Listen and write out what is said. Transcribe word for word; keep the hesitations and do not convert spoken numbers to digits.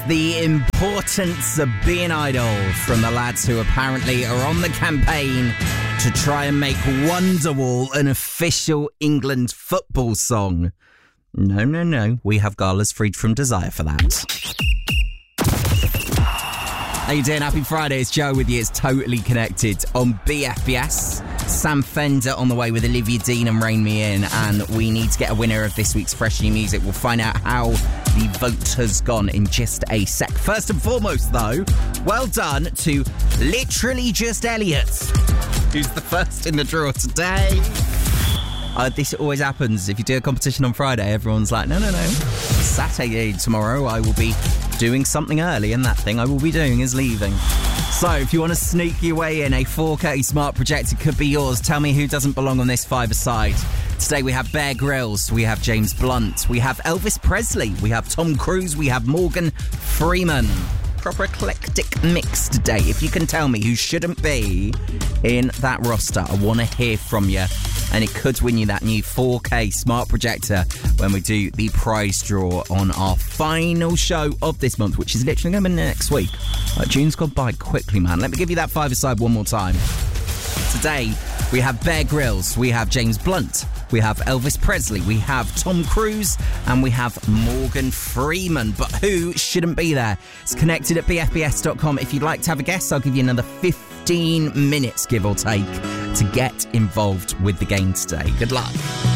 the importance of being idle from the lads who apparently are on the campaign to try and make Wonderwall an official England football song. No, no, no. We have galas freed from desire for that. How you doing? Happy Friday. It's Joe with you. It's Totally Connected on B F B S. Sam Fender on the way with Olivia Dean and Rein Me In, and we need to get a winner of this week's Fresh New Music. We'll find out how the vote has gone in just a sec. First and foremost, though, well done to Literally Just Elliot, who's the first in the draw today. Uh, this always happens. If you do a competition on Friday, everyone's like, no, no, no. Saturday tomorrow, I will be doing something early, and that thing I will be doing is leaving. So if you want to sneak your way in, a four K smart projector could be yours. Tell me who doesn't belong on this five-a-side. Today we have Bear Grylls, we have James Blunt, we have Elvis Presley, we have Tom Cruise, we have Morgan Freeman. Proper eclectic mix today. If you can tell me who shouldn't be in that roster, I want to hear from you. And it could win you that new four K smart projector when we do the prize draw on our final show of this month, which is literally going to be next week. Uh, June's gone by quickly, man. Let me give you that five-a-side one more time. Today, we have Bear Grylls, we have James Blunt, we have Elvis Presley, we have Tom Cruise, and we have Morgan Freeman. But who shouldn't be there? It's connected at b f b s dot com. If you'd like to have a guess, I'll give you another fifteen minutes, give or take, to get involved with the game today. Good luck.